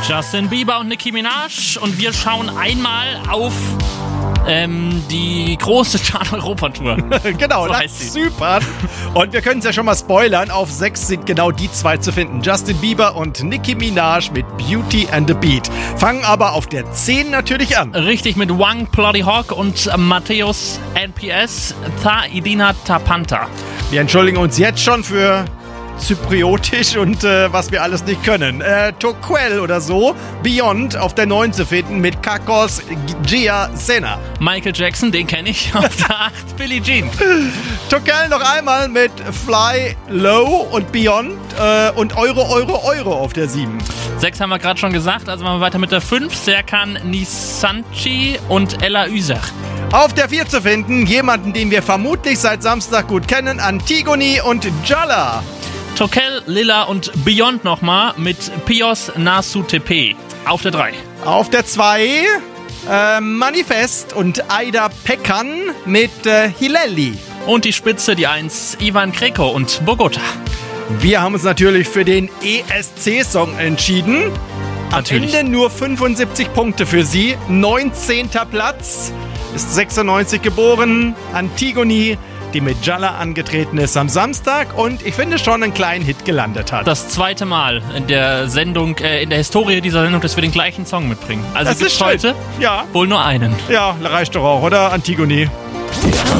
Justin Bieber und Nicki Minaj. Und wir schauen einmal auf die große Chart-Europa-Tour. Genau, so nach heißt sie. Zypern. Und wir können es ja schon mal spoilern. Auf 6 sind genau die zwei zu finden. Justin Bieber und Nicki Minaj mit Beauty and the Beat. Fangen aber auf der 10 natürlich an. Richtig, mit Wang Ploddy Hawk und Matthäus NPS Tha Idina Tapanta. Wir entschuldigen uns jetzt schon für Zypriotisch und was wir alles nicht können. Toquel oder so, Beyond auf der 9 zu finden mit Kakos Gia Sena. Michael Jackson, den kenne ich, auf der 8 Billie Jean. Toquel noch einmal mit Fly Low und Beyond und Euro auf der 7. 6 haben wir gerade schon gesagt, also machen wir weiter mit der 5. Serkan Nisanchi und Ella Üser. Auf der 4 zu finden, jemanden, den wir vermutlich seit Samstag gut kennen, Antigone und Jalla. Toquel, Lilla und Beyond nochmal mit Pios Nasu Tepe. Auf der 3. Auf der 2 Manifest und Aida Pekkan mit Hileli. Und die Spitze, die 1, Ivan Greco und Bogota. Wir haben uns natürlich für den ESC-Song entschieden. Am Natürlich. Ende nur 75 Punkte für sie. 19. Platz. Ist 96 geboren. Antigone, die mit Jalla angetreten ist am Samstag und ich finde schon einen kleinen Hit gelandet hat. Das zweite Mal in der Sendung, in der Historie dieser Sendung, dass wir den gleichen Song mitbringen. Also Das gibt's ist schön. heute Ja. wohl nur einen. Ja, reicht doch auch, oder? Antigone.